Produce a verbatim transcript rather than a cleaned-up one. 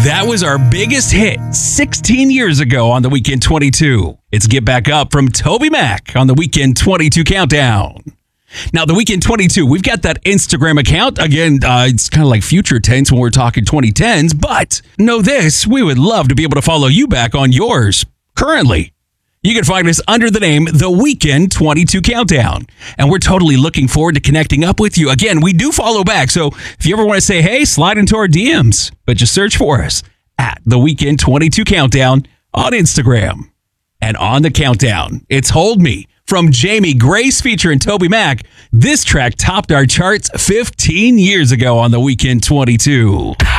That was our biggest hit sixteen years ago on the Weekend twenty-two. It's Get Back Up from TobyMac on the Weekend twenty-two Countdown. Now, the Weekend twenty-two, we've got that Instagram account. Again, uh, it's kind of like future tense when we're talking twenty tens, but know this, we would love to be able to follow you back on yours currently. You can find us under the name The Weekend twenty-two Countdown. And we're totally looking forward to connecting up with you. Again, we do follow back, so if you ever want to say, hey, slide into our D Ms. But just search for us at The Weekend twenty-two Countdown on Instagram. And on the countdown, it's Hold Me from Jamie Grace featuring TobyMac. This track topped our charts fifteen years ago on The Weekend twenty-two.